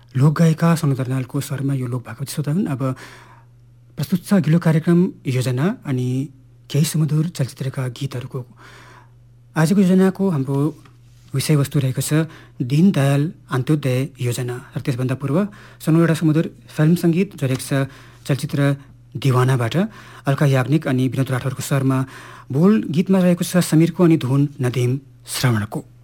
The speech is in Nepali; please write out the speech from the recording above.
लोकगायिका सोनु दर्नालको स्वरमा यो लोक भएको श्रोतागण। अब प्रस्तुत छ अघिल्लो कार्यक्रम योजना अनि केही सुमधुर चलचित्रका गीतहरूको। आजको योजनाको हाम्रो विषयवस्तु रहेको छ दीनदयाल अन्त्योदय योजना। र त्यसभन्दा पूर्व सुनौ एउटा सुमधुर फिल्म सङ्गीत जो रहेको छ चलचित्र दिवानाबाट अलका याग्निक अनि विनोद राठौरको स्वरमा। बोल गीतमा रहेको छ समीरको अनि धुन नदीम श्रवणको।